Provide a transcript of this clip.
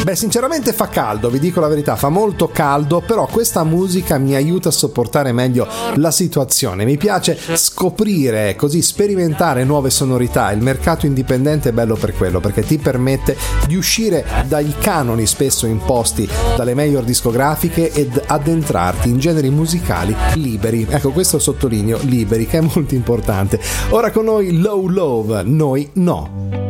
Beh, sinceramente fa caldo, vi dico la verità, fa molto caldo, però questa musica mi aiuta a sopportare meglio la situazione. Mi piace scoprire, così sperimentare nuove sonorità. Il mercato indipendente è bello per quello, perché ti permette di uscire dai canoni spesso imposti dalle major discografiche ed addentrarti in generi musicali liberi. Ecco, questo sottolineo, liberi, che è molto importante. Ora con noi Low Love, Noi No.